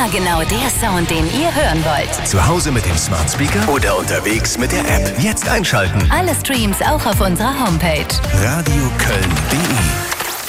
Immer genau der Sound, den ihr hören wollt. Zu Hause mit dem Smart Speaker oder unterwegs mit der App. Jetzt einschalten. Alle Streams auch auf unserer Homepage. radioköln.de